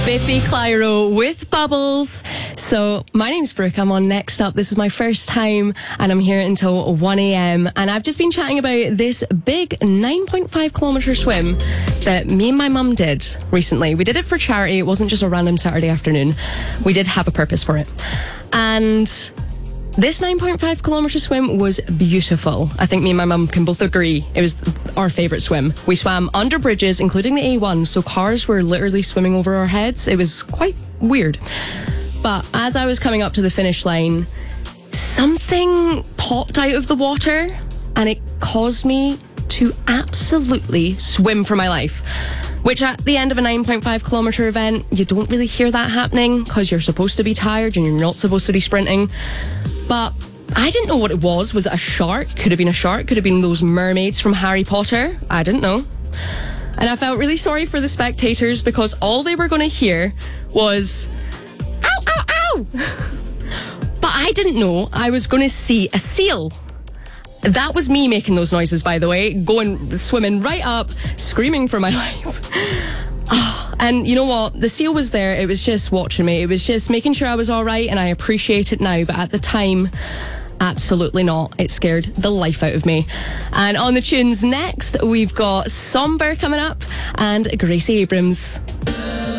Biffy Clyro with Bubbles. So my name's Brooke. I'm on Next Up. This is my first time and I'm here until 1 a.m. And I've just been chatting about this big 9.5 kilometre swim that me and my mum did recently. We did it for charity. It wasn't just a random Saturday afternoon. We did have a purpose for it. And this 9.5 kilometre swim was beautiful. I think me and my mum can both agree it was our favourite swim. We swam under bridges, including the A1, so cars were literally swimming over our heads. It was quite weird. But as I was coming up to the finish line, something popped out of the water and it caused me to absolutely swim for my life. Which at the end of a 9.5 kilometre event, you don't really hear that happening because you're supposed to be tired and you're not supposed to be sprinting. But I didn't know what it was. Was it a shark? Could have been a shark. Could have been those mermaids from Harry Potter. I didn't know. And I felt really sorry for the spectators because all they were going to hear was, ow, ow, ow. But I didn't know I was going to see a seal. That was me making those noises, by the way, swimming right up, screaming for my life. And you know what? The seal was there. It was just watching me. It was just making sure I was all right, and I appreciate it now. But at the time, absolutely not. It scared the life out of me. And on the tunes next, we've got Somber coming up and Gracie Abrams.